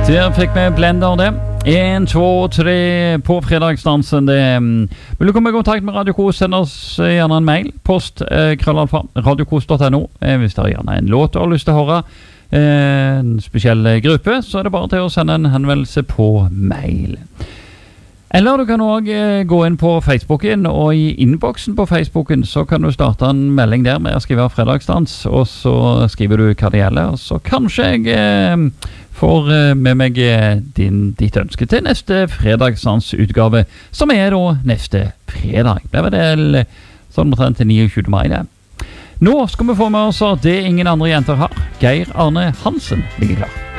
Der fikk vi Blender det. 1, 2, 3 på fredagsdansen. Vil du komme i kontakt med Radio Kos, send oss gjerne en mail. Post krøllalfa radiokos.no. Hvis det gjerne en låt du har lyst til å høre, en spesiell gruppe, så det bare til å sende en henvendelse på mail. Eller du kan også gå inn på Facebooken, og i innboksen på Facebooken så kan du starte en melding der med å skrive fredagsdans, og så skriver du hva det gjelder, og så kanskje jeg får med meg ditt ønske til neste fredagsdansutgave, som da neste fredag. Det var vel sånn omtrent til 29. mai det. Nå skal vi få med oss det ingen andre jenter har. Geir Arne Hansen ligger klar.